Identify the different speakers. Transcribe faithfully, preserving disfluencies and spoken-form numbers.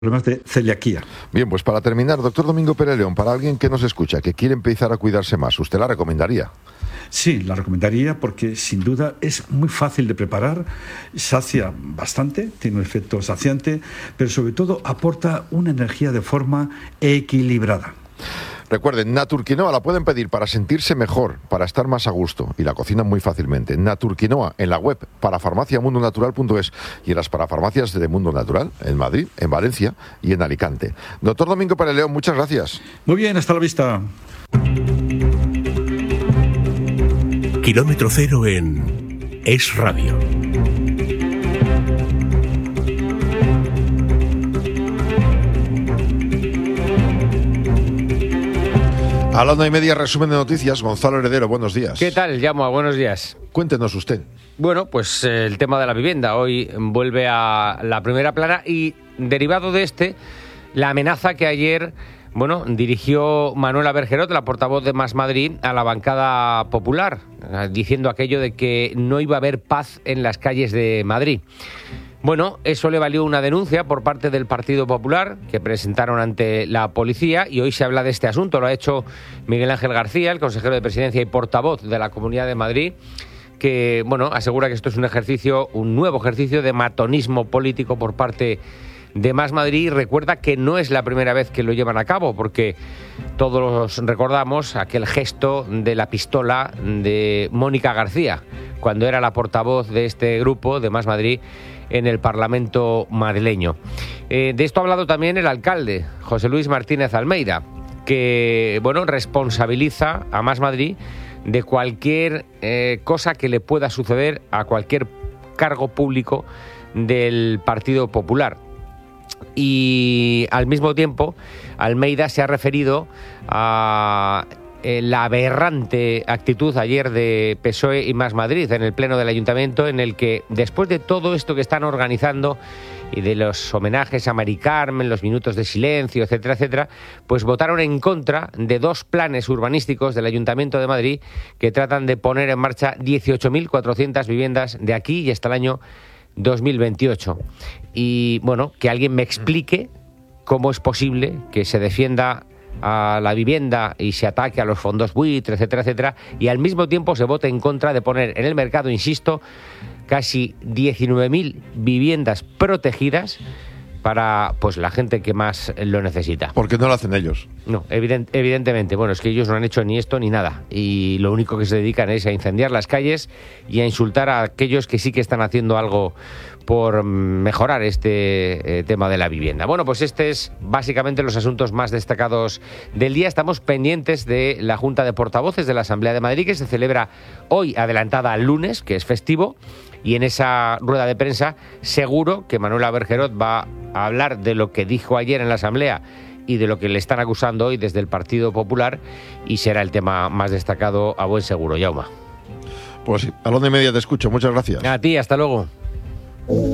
Speaker 1: problemas de celiaquía.
Speaker 2: Bien, pues para terminar, doctor Domingo Pérez León, para alguien que nos escucha, que quiere empezar a cuidarse más, ¿usted la recomendaría?
Speaker 1: Sí, la recomendaría porque sin duda es muy fácil de preparar, sacia bastante, tiene un efecto saciante, pero sobre todo aporta una energía de forma equilibrada.
Speaker 2: Recuerden, Naturquinoa la pueden pedir para sentirse mejor, para estar más a gusto, y la cocinan muy fácilmente. Naturquinoa en la web parafarmacia mundo natural punto es y en las parafarmacias de Mundo Natural, en Madrid, en Valencia y en Alicante. Doctor Domingo Pérez León, muchas gracias.
Speaker 1: Muy bien, hasta la vista.
Speaker 3: Kilómetro cero en Es Radio.
Speaker 2: A la una y media, resumen de noticias. Gonzalo Heredero, buenos días.
Speaker 4: ¿Qué tal, Llamo? Buenos días.
Speaker 2: Cuéntenos usted.
Speaker 4: Bueno, pues eh, el tema de la vivienda hoy vuelve a la primera plana y, derivado de este, la amenaza que ayer, bueno, dirigió Manuela Bergerot, la portavoz de Más Madrid, a la bancada popular, diciendo aquello de que no iba a haber paz en las calles de Madrid. Bueno, eso le valió una denuncia por parte del Partido Popular que presentaron ante la policía y hoy se habla de este asunto. Lo ha hecho Miguel Ángel García, el consejero de Presidencia y portavoz de la Comunidad de Madrid, que bueno, asegura que esto es un ejercicio, un nuevo ejercicio de matonismo político por parte de Más Madrid, y recuerda que no es la primera vez que lo llevan a cabo, porque todos recordamos aquel gesto de la pistola de Mónica García, cuando era la portavoz de este grupo de Más Madrid en el Parlamento madrileño. Eh, de esto ha hablado también el alcalde, José Luis Martínez Almeida, que bueno, responsabiliza a Más Madrid de cualquier eh, cosa que le pueda suceder a cualquier cargo público del Partido Popular. Y al mismo tiempo, Almeida se ha referido a eh, la aberrante actitud ayer de P S O E y Más Madrid en el pleno del Ayuntamiento, en el que, después de todo esto que están organizando y de los homenajes a Mari Carmen, los minutos de silencio, etcétera, etcétera, pues votaron en contra de dos planes urbanísticos del Ayuntamiento de Madrid que tratan de poner en marcha dieciocho mil cuatrocientas viviendas de aquí y hasta el año dos mil veintiocho. Y bueno, que alguien me explique cómo es posible que se defienda a la vivienda y se ataque a los fondos buitre, etcétera, etcétera, y al mismo tiempo se vote en contra de poner en el mercado, insisto, casi diecinueve mil viviendas protegidas para pues la gente que más lo necesita.
Speaker 2: ¿Por qué no lo hacen ellos?
Speaker 4: No, evident, evidentemente. Bueno, es que ellos no han hecho ni esto ni nada. Y lo único que se dedican es a incendiar las calles y a insultar a aquellos que sí que están haciendo algo por mejorar este eh, tema de la vivienda. Bueno, pues este es básicamente los asuntos más destacados del día. Estamos pendientes de la Junta de Portavoces de la Asamblea de Madrid, que se celebra hoy, adelantada al lunes, que es festivo. Y en esa rueda de prensa seguro que Manuela Bergerot va a hablar de lo que dijo ayer en la Asamblea y de lo que le están acusando hoy desde el Partido Popular, y será el tema más destacado a buen seguro. Yauma.
Speaker 2: Pues a la una y media te escucho. Muchas gracias.
Speaker 4: A ti, hasta luego.